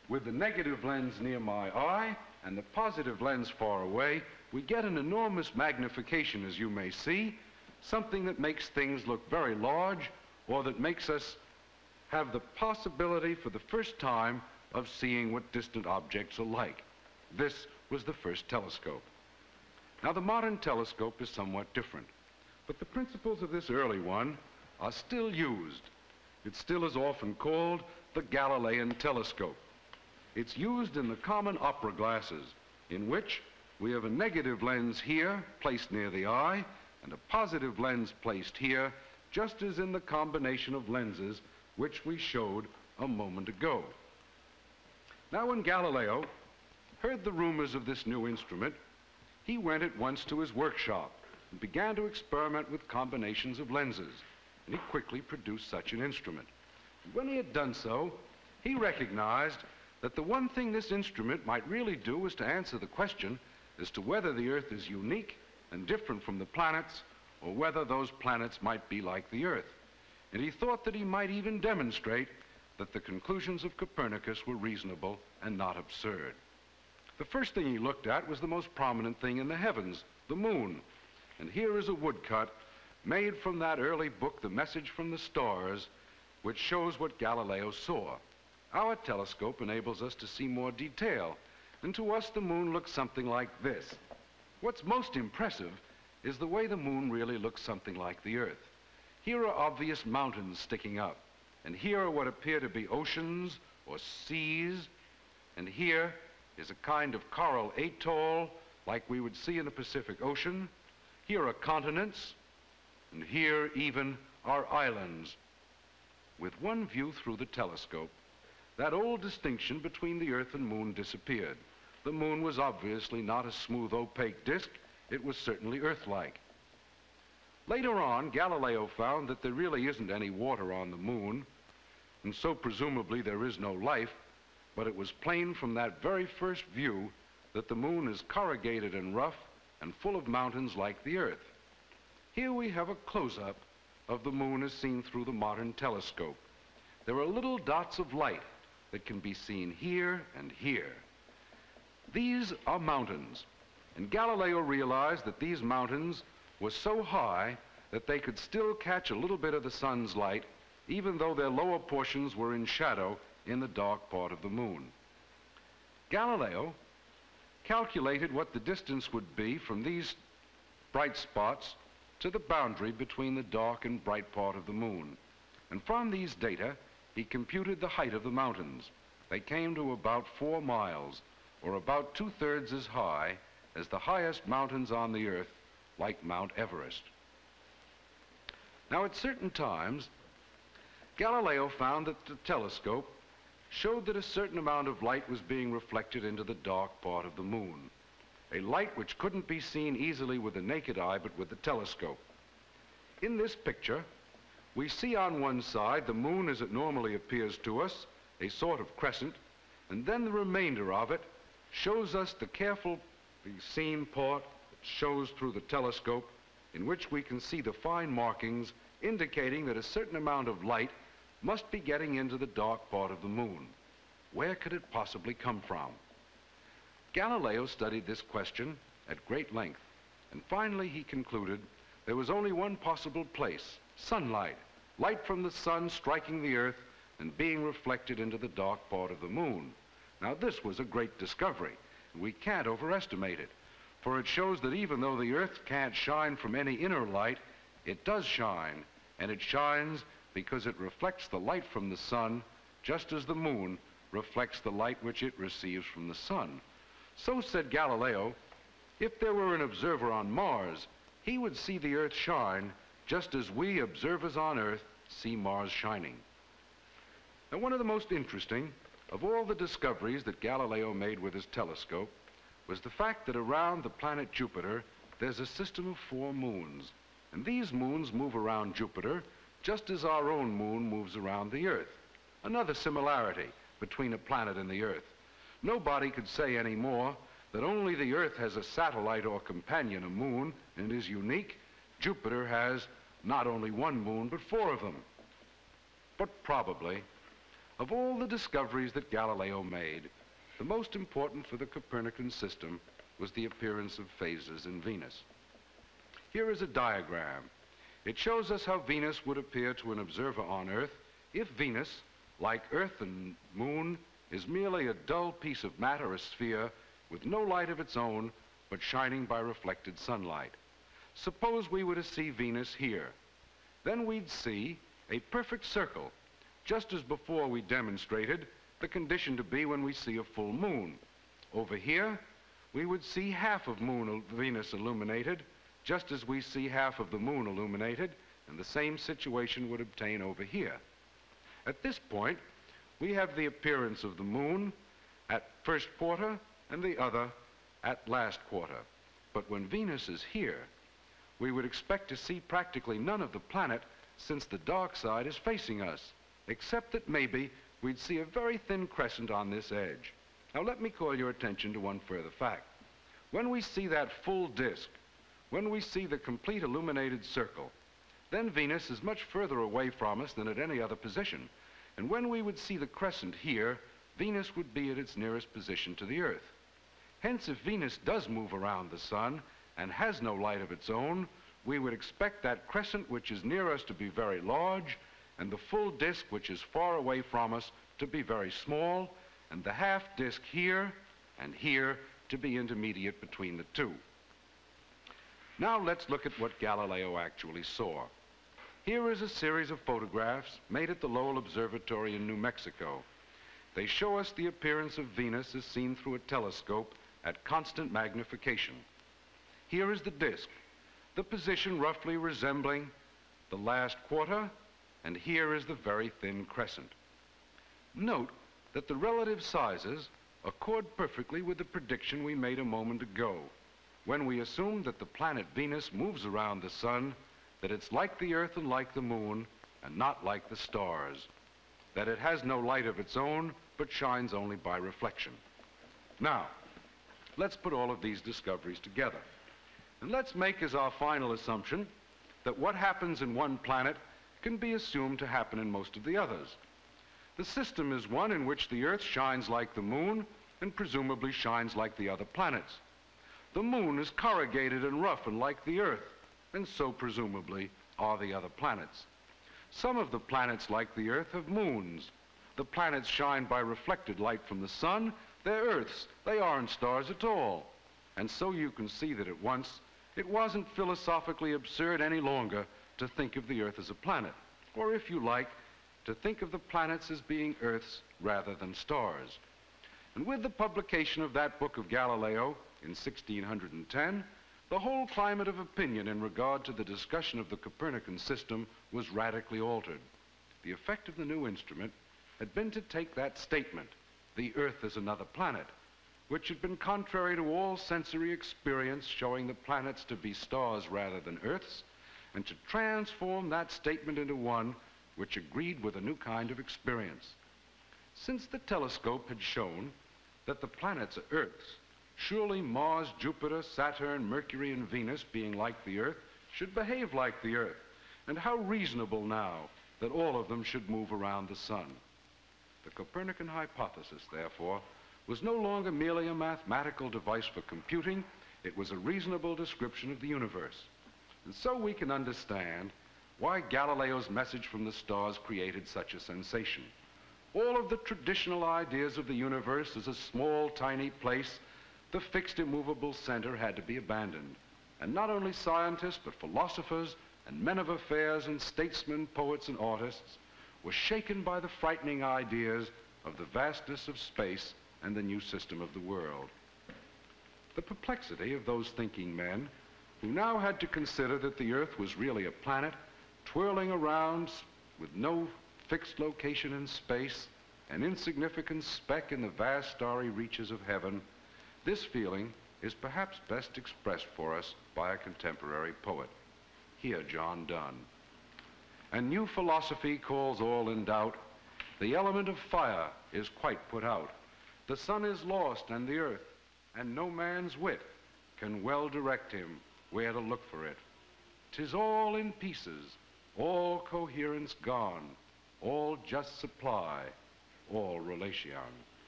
With the negative lens near my eye and the positive lens far away, we get an enormous magnification, as you may see, something that makes things look very large, or that makes us have the possibility for the first time of seeing what distant objects are like. This was the first telescope. Now, the modern telescope is somewhat different, but the principles of this early one are still used. It still is often called the Galilean telescope. It's used in the common opera glasses, in which we have a negative lens here placed near the eye and a positive lens placed here, just as in the combination of lenses which we showed a moment ago. Now, when Galileo heard the rumors of this new instrument, he went at once to his workshop and began to experiment with combinations of lenses, and he quickly produced such an instrument. And when he had done so, he recognized that the one thing this instrument might really do was to answer the question as to whether the Earth is unique and different from the planets, or whether those planets might be like the Earth. And he thought that he might even demonstrate that the conclusions of Copernicus were reasonable and not absurd. The first thing he looked at was the most prominent thing in the heavens, the moon. And here is a woodcut made from that early book, The Message from the Stars, which shows what Galileo saw. Our telescope enables us to see more detail, and to us the moon looks something like this. What's most impressive is the way the moon really looks something like the Earth. Here are obvious mountains sticking up, and here are what appear to be oceans or seas, and here is a kind of coral atoll like we would see in the Pacific Ocean. Here are continents, and here even are islands. With one view through the telescope, that old distinction between the Earth and moon disappeared. The moon was obviously not a smooth, opaque disk. It was certainly Earth-like. Later on, Galileo found that there really isn't any water on the moon, and so presumably there is no life, but it was plain from that very first view that the moon is corrugated and rough and full of mountains like the Earth. Here we have a close-up of the moon as seen through the modern telescope. There are little dots of light that can be seen here and here. These are mountains, and Galileo realized that these mountains were so high that they could still catch a little bit of the sun's light, even though their lower portions were in shadow in the dark part of the moon. Galileo calculated what the distance would be from these bright spots to the boundary between the dark and bright part of the moon. And from these data, he computed the height of the mountains. They came to about 4 miles, or about 2/3 as high as the highest mountains on the Earth, like Mount Everest. Now, at certain times, Galileo found that the telescope showed that a certain amount of light was being reflected into the dark part of the moon, a light which couldn't be seen easily with the naked eye, but with the telescope. In this picture, we see on one side the moon as it normally appears to us, a sort of crescent, and then the remainder of it shows us the seen part that shows through the telescope, in which we can see the fine markings indicating that a certain amount of light must be getting into the dark part of the moon. Where could it possibly come from? Galileo studied this question at great length, and finally he concluded there was only one possible place: sunlight, light from the sun striking the Earth and being reflected into the dark part of the moon. Now, this was a great discovery. We can't overestimate it, for it shows that even though the Earth can't shine from any inner light, it does shine, and it shines because it reflects the light from the sun, just as the moon reflects the light which it receives from the sun. So, said Galileo, if there were an observer on Mars, he would see the Earth shine just as we observers on Earth see Mars shining. Now, one of the most interesting of all the discoveries that Galileo made with his telescope was the fact that around the planet Jupiter there's a system of 4 moons, and these moons move around Jupiter just as our own moon moves around the Earth. Another similarity between a planet and the Earth. Nobody could say anymore that only the Earth has a satellite or companion, a moon, and is unique. Jupiter has not only 1 moon, but 4 of them. But probably Of all the discoveries that Galileo made, the most important for the Copernican system was the appearance of phases in Venus. Here is a diagram. It shows us how Venus would appear to an observer on Earth if Venus, like Earth and Moon, is merely a dull piece of matter, a sphere, with no light of its own, but shining by reflected sunlight. Suppose we were to see Venus here. Then we'd see a perfect circle, just as before we demonstrated the condition to be when we see a full moon. Over here, we would see half of Venus illuminated, just as we see half of the moon illuminated, and the same situation would obtain over here. At this point, we have the appearance of the moon at first quarter and the other at last quarter. But when Venus is here, we would expect to see practically none of the planet, since the dark side is facing us, except that maybe we'd see a very thin crescent on this edge. Now let me call your attention to one further fact. When we see that full disk, when we see the complete illuminated circle, then Venus is much further away from us than at any other position. And when we would see the crescent here, Venus would be at its nearest position to the Earth. Hence, if Venus does move around the sun and has no light of its own, we would expect that crescent which is near us to be very large, and the full disk which is far away from us to be very small, and the half disk here and here to be intermediate between the two. Now let's look at what Galileo actually saw. Here is a series of photographs made at the Lowell Observatory in New Mexico. They show us the appearance of Venus as seen through a telescope at constant magnification. Here is the disk, the position roughly resembling the last quarter, and here is the very thin crescent. Note that the relative sizes accord perfectly with the prediction we made a moment ago, when we assumed that the planet Venus moves around the sun, that it's like the Earth and like the moon, and not like the stars, that it has no light of its own, but shines only by reflection. Now, let's put all of these discoveries together. And let's make as our final assumption that what happens in one planet can be assumed to happen in most of the others. The system is one in which the Earth shines like the moon and presumably shines like the other planets. The moon is corrugated and rough and like the Earth, and so presumably are the other planets. Some of the planets like the Earth have moons. The planets shine by reflected light from the sun. They're Earths. They aren't stars at all. And so you can see that at once it wasn't philosophically absurd any longer to think of the Earth as a planet, or if you like, to think of the planets as being Earths rather than stars. And with the publication of that book of Galileo in 1610, the whole climate of opinion in regard to the discussion of the Copernican system was radically altered. The effect of the new instrument had been to take that statement, the Earth is another planet, which had been contrary to all sensory experience showing the planets to be stars rather than Earths, and to transform that statement into one which agreed with a new kind of experience. Since the telescope had shown that the planets are Earths, surely Mars, Jupiter, Saturn, Mercury, and Venus, being like the Earth, should behave like the Earth. And how reasonable now that all of them should move around the sun. The Copernican hypothesis, therefore, was no longer merely a mathematical device for computing. It was a reasonable description of the universe. And so we can understand why Galileo's message from the stars created such a sensation. All of the traditional ideas of the universe as a small, tiny place, the fixed, immovable center, had to be abandoned. And not only scientists, but philosophers and men of affairs and statesmen, poets and artists were shaken by the frightening ideas of the vastness of space and the new system of the world. The perplexity of those thinking men who now had to consider that the Earth was really a planet twirling around with no fixed location in space, an insignificant speck in the vast starry reaches of heaven, this feeling is perhaps best expressed for us by a contemporary poet. Hear John Donne. And new philosophy calls all in doubt. The element of fire is quite put out. The sun is lost and the earth, and no man's wit can well direct him where to look for it. 'Tis all in pieces, all coherence gone, all just supply. all relation.